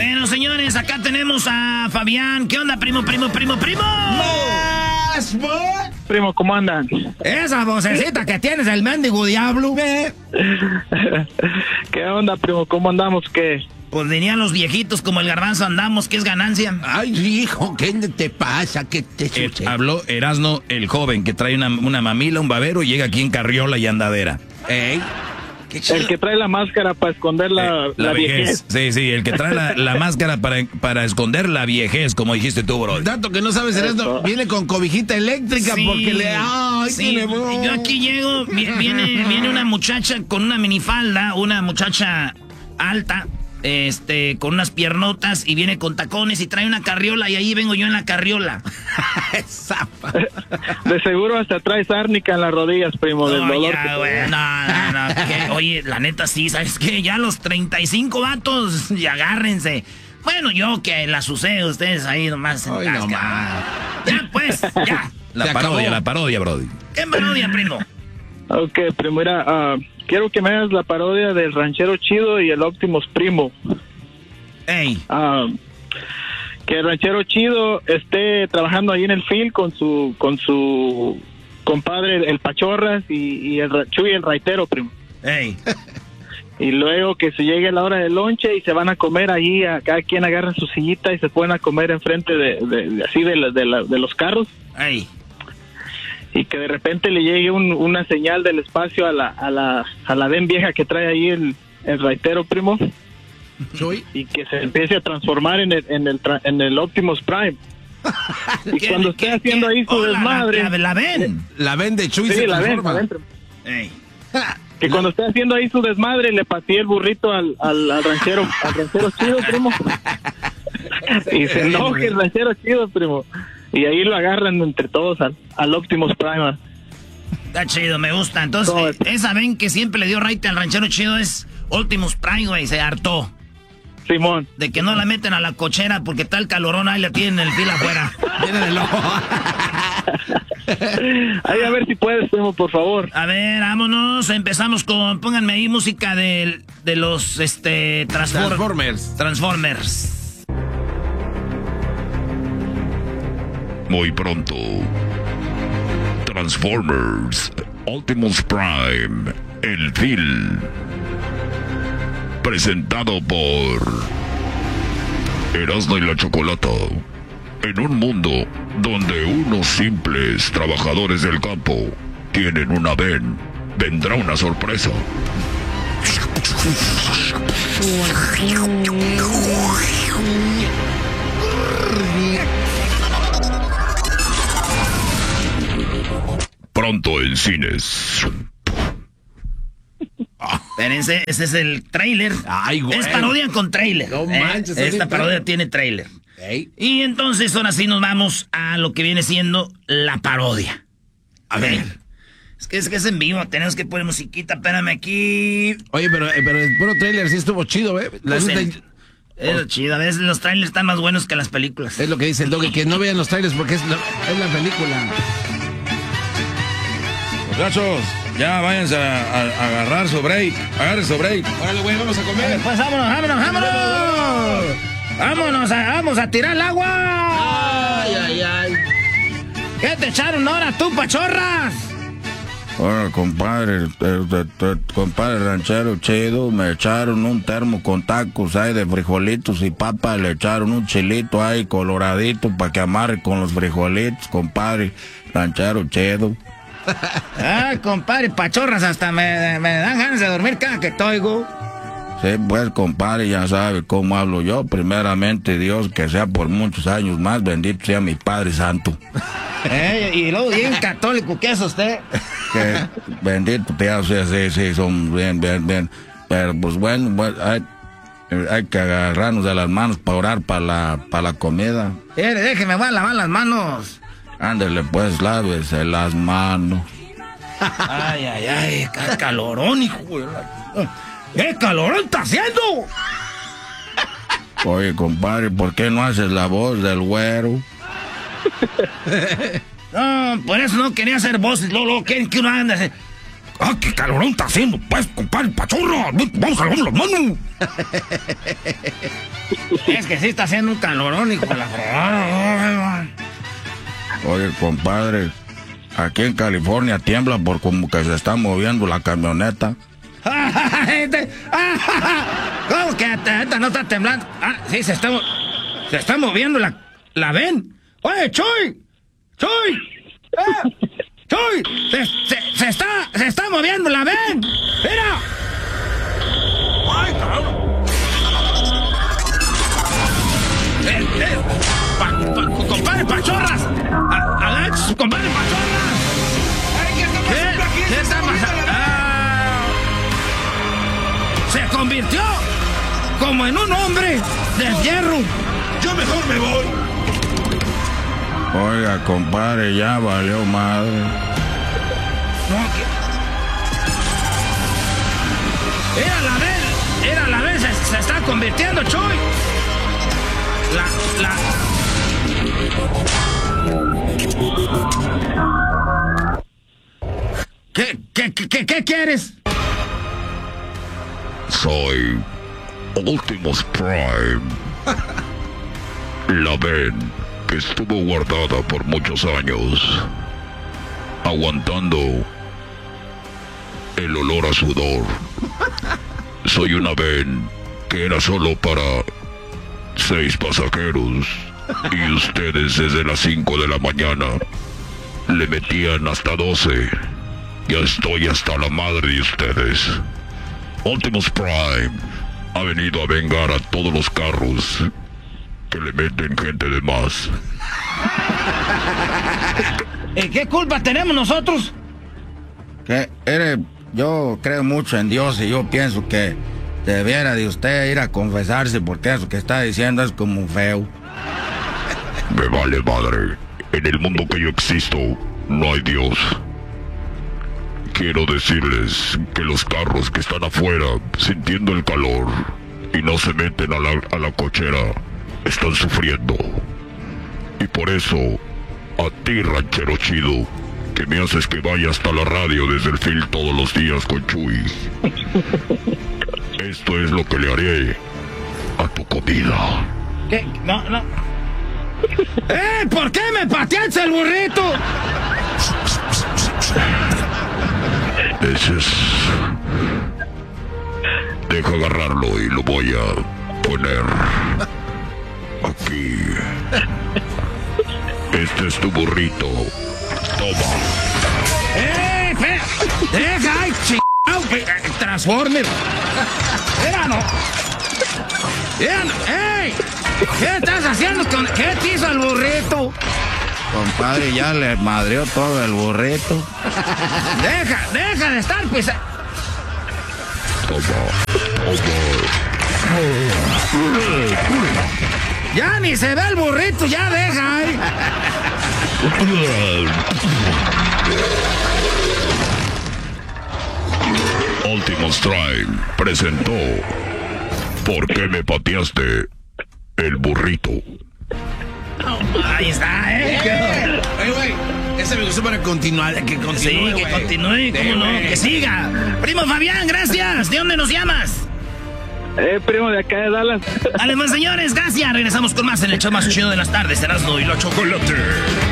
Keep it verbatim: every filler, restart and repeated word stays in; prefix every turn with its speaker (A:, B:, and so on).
A: Bueno, señores, acá tenemos a Fabián. ¿Qué onda, primo, primo, primo, primo?
B: ¡Más,
C: Primo, ¿cómo andan?
B: Esa vocecita que tienes, el mendigo diablo, ¿eh?
C: ¿Qué onda, primo? ¿Cómo andamos? ¿Qué?
A: Pues dirían los viejitos como el garbanzo andamos, que es ganancia.
B: Ay, hijo, ¿qué te pasa? ¿Qué te
D: Eh,
B: sucede?
D: habló Erasno, el joven, que trae una, una mamila, un babero, y llega aquí en carriola y andadera.
B: ¿Eh?
A: Qué chido.
C: El que trae la máscara para esconder la,
D: Eh,
C: la, viejez.
D: Sí, sí, el que trae la, la máscara para, para esconder la viejez, como dijiste tú, bro.
B: Dato que no sabes, Erasno, viene con cobijita eléctrica
A: Sí,
B: porque le... ¡Ay,
A: sí.
B: tiene voz!
A: Yo aquí llego, vi- viene, viene una muchacha con una minifalda, una muchacha alta, este, con unas piernotas, y viene con tacones y trae una carriola, y ahí vengo yo en la carriola.
B: Zapa.
C: De seguro hasta traes árnica en las rodillas, primo, del
A: No,
C: dolor.
A: ya,
C: que-
A: güey, no, no, no, que- oye, la neta sí, ¿sabes qué? Ya los treinta y cinco vatos, y agárrense. Bueno, yo que la sucede, ustedes ahí nomás en
B: Ay,
A: tasca.
B: nomás.
A: Ya, pues, ya.
D: La
B: Se
D: parodia,
B: acabó.
D: la parodia, Brody.
A: ¿Qué parodia, primo?
C: Ok, primo, mira, ah, quiero que me hagas la parodia del Ranchero Chido y el Optimus Primo.
A: Ey,
C: Ah, que el Ranchero Chido esté trabajando ahí en el field con su con su compadre, el, el Pachorras, y, y el Ra- Chuy, el Raitero, primo.
A: ey.
C: Y luego que se llegue la hora del lonche y se van a comer ahí, a cada quien agarra su sillita y se pueden a comer enfrente de, de, de- así de, la- de, la- de los carros,
A: Ey,
C: y que de repente le llegue un- una señal del espacio a la a la a la den vieja que trae ahí el, el Raitero, primo,
B: Chuy.
C: y que se empiece a transformar en el en el, tra- en el Optimus Prime. Y
A: ¿Qué-
C: cuando esté
A: qué-
C: haciendo
A: qué?
C: ahí su
A: Oh, la-
C: desmadre,
A: La, la, la ven.
B: La vende Chuy
C: sí,
B: se
C: la ven,
B: transforma.
C: la ven, primo.
A: Ey.
C: Que cuando esté haciendo ahí su desmadre le patee el burrito al, al, al ranchero, al ranchero chido, primo. Y se enoje el ranchero chido, primo. Y ahí lo agarran entre todos al, al Optimus Prime.
A: Está chido, me gusta. Entonces,
C: No,
A: eh, esa ven que siempre le dio raite al ranchero chido es Optimus Prime, güey. Se hartó
C: Simón.
A: de que no la meten a la cochera porque está el calorón, ahí la tienen el fila afuera.
B: Viene del ojo.
C: Ahí a ver si puedes, primo, por favor.
A: A ver, vámonos. Empezamos con. Pónganme ahí música de, de los este Transform-
B: Transformers.
A: Transformers.
E: Muy pronto. Transformers Optimus Prime, el film. Presentado por Erasmo y la Chocolata. En un mundo donde unos simples trabajadores del campo tienen una ven, vendrá una sorpresa. Pronto en cines.
A: Espérense, ese es el trailer.
B: Ay, güey.
A: Es parodia con trailer.
B: No
A: ¿eh?
B: manches,
A: Esta
B: así,
A: parodia
B: pero-
A: tiene trailer.
B: Ey.
A: Y entonces ahora sí nos vamos a lo que viene siendo la parodia. A ver. Es que es que es en vivo, tenemos que poner musiquita, espérame aquí.
B: Oye, pero, eh, pero el puro trailer sí estuvo chido, ¿eh? La
A: Pues
B: neta,
A: el- Es chido, a veces los trailers están más buenos que las películas.
B: es lo que dice el doggy, que no vean los trailers porque es la, es la película.
D: Muchachos, ya váyanse a, a- a agarrar su break. Agarren su break.
B: Órale, güey, vamos a comer.
A: Pues vámonos, vámonos, vámonos. Vámonos, a, vamos a tirar el agua.
B: Ay, ay, ay.
A: ¿Qué te echaron ahora tú, pachorras?
D: Bueno, compadre, el, el- el- el compadre ranchero chido, me echaron un termo con tacos ahí de frijolitos y papa, le echaron un chilito ahí coloradito para que amarre con los frijolitos, compadre ranchero chido.
A: Ay, compadre, pachorras, hasta me, me dan ganas de dormir cada que te oigo.
D: Sí, pues, compadre, ya sabe cómo hablo yo. Primeramente, Dios, que sea por muchos años más, bendito sea mi Padre Santo.
A: Eh, y luego bien católico, ¿qué es usted?
D: Que bendito te sea, sí, sí, son bien, bien, bien. Pero, pues, bueno, bueno, hay, hay que agarrarnos de las manos para orar para la, para la comida.
A: Eh, déjeme, voy a lavar las manos.
D: Ándele, pues, lávese las manos.
A: Ay, ay, ay, qué calorón, hijo de la... ¿Qué calorón está haciendo?
D: Oye, compadre, ¿por qué no haces la voz del güero?
A: No, por eso no quería hacer voces, luego, luego quieren que uno ande así.
E: ¡Ah, qué calorón está haciendo! Pues, compadre, pachorra. Vamos a lavar las manos.
B: Es que sí está haciendo un calorón, hijo de la fregada.
D: Oye, compadre, aquí en California tiembla por como que se está moviendo la camioneta.
B: ¿Cómo que esta no está temblando? Ah, sí, se está, se está moviendo la, la ven. Oye, Chuy, Chuy, ah, Chuy, se, se, se está, se está moviendo la ven. Mira. Ay, cabrón. Eh, eh, pa, pa, compadre Pachorras. A, Alex, compadre Pachorras. ¿Qué, ¿Qué está pasando? Ah, se convirtió como en un hombre de hierro. Yo mejor me voy.
D: Oiga, compadre, ya valió madre.
B: No, que... Era la vez, era la vez, se, se está convirtiendo, Chuy. La, la... ¿Qué, qué, qué, qué quieres?
E: Soy Optimus Prime. La ven que estuvo guardada por muchos años, aguantando el olor a sudor. Soy una ven que era solo para seis pasajeros y ustedes desde las cinco de la mañana le metían hasta doce. Ya estoy hasta la madre de ustedes. Optimus Prime ha venido a vengar a todos los carros que le meten gente de más.
B: ¿Y qué culpa tenemos nosotros?
D: Que eres, yo creo mucho en Dios y yo pienso que debiera de usted ir a confesarse porque eso que está diciendo es como feo.
E: Me vale madre. En el mundo que yo existo, no hay Dios. Quiero decirles que los carros que están afuera, sintiendo el calor y no se meten a la, a la cochera, están sufriendo. Y por eso, a ti, ranchero chido, que me haces que vaya hasta la radio desde el field todos los días con Chuy, esto es lo que le haré a tu comida.
B: ¿Qué? No, no. ¡Eh! ¿Por qué me pateaste el burrito?
E: Ese es... Deja agarrarlo y lo voy a poner aquí. Este es tu burrito. Toma.
B: ¡Eh! Fe... ¡Deja! ¡Ay, chingado! ¡Transformer! ¡Era no! ¡Era no! ¡Ey! ¿Qué estás haciendo con...? ¿Qué te hizo el burrito?
D: Compadre, ya le madreó todo el burrito.
B: Deja, deja de estar pisando. Ya ni se ve el burrito, ya deja. ¿Eh?
E: Optimus Prime presentó ¿Por qué me pateaste el burrito?
B: Ahí está, ¿eh?
F: Oye, güey, ese me gustó para continuar, que continúe,
B: Sí, que
F: wey.
B: continúe, cómo
F: Sí,
B: no,
F: wey.
B: que siga. Primo Fabián, gracias. ¿De dónde nos llamas?
C: Eh, primo de acá de Dallas.
B: Además, señores, gracias. Regresamos con más en el show más chido de las tardes, Erasmo y la Chocolate.